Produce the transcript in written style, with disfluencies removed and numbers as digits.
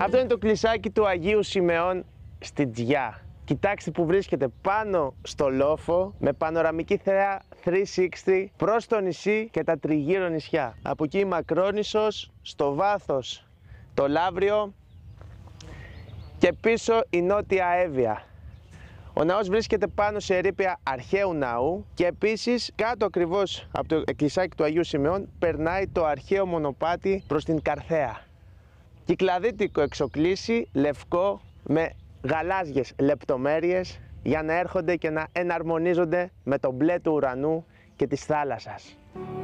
Αυτό είναι το κλεισάκι του Αγίου Σιμεών στην Τζιά. Κοιτάξτε που βρίσκεται πάνω στο λόφο με πανοραμική θέα 360 προς το νησί και τα τριγύρω νησιά. Από εκεί η Μακρόνισσος, στο βάθος το Λαύριο και πίσω η Νότια Εύβοια. Ο ναός βρίσκεται πάνω σε ερείπια αρχαίου ναού και επίσης κάτω ακριβώς από το εκκλησάκι του Αγίου Σιμεών περνάει το αρχαίο μονοπάτι προς την Καρθαία. Κυκλαδίτικο εξοκλήσι, λευκό, με γαλάζιες λεπτομέρειες για να έρχονται και να εναρμονίζονται με το μπλε του ουρανού και της θάλασσας.